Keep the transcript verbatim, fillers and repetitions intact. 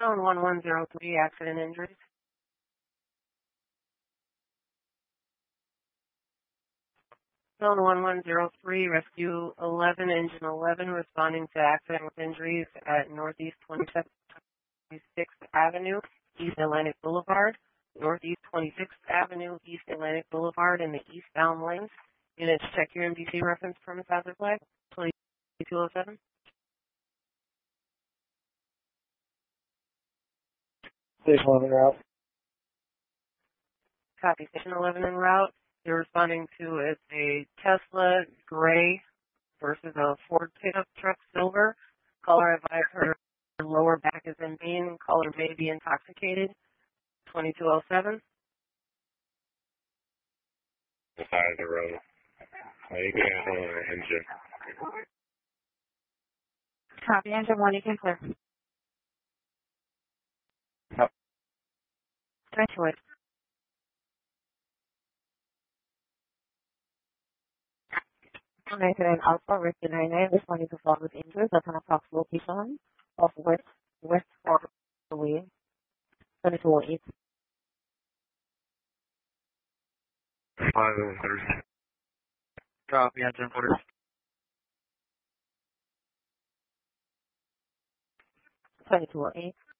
Zone one one zero three, accident injuries. Zone one one zero three, Rescue eleven, Engine eleven, responding to accident with injuries at Northeast twenty-sixth Avenue, East Atlantic Boulevard. Northeast twenty-sixth Avenue, East Atlantic Boulevard, in the eastbound lanes. Units, check your N B C reference permit hazard flag, twenty-two oh seven. Station eleven route. Copy, Station eleven en route. You're responding to it's a Tesla gray versus a Ford pickup truck silver. Caller advised her lower back is in pain. Caller may be intoxicated. twenty-two oh seven. The side of the road. You can handle an engine. Copy, engine one, you can clear. Yep. twenty-two. United Alpha, Rescue nine nine, responding to fall with injuries at an approx location of West West Way, twenty-two oh eight. Five oh three. Copy, engine orders. twenty-two oh eight.